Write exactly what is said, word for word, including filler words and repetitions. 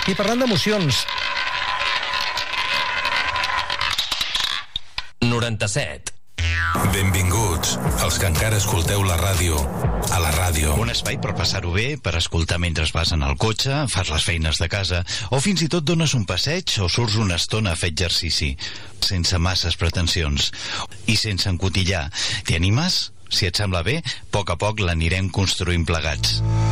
I parlant d'emocions... noranta-set. Benvinguts, els que encara escolteu la ràdio, a la ràdio. Un espai per passar-ho bé, per escoltar mentre vas en el cotxe, fas les feines de casa, o fins i tot dones un passeig o surts una estona a fer exercici, sense masses pretensions i sense encotillar. T'hi animes? Si et sembla bé, a poc a poc l'anirem construint plegats.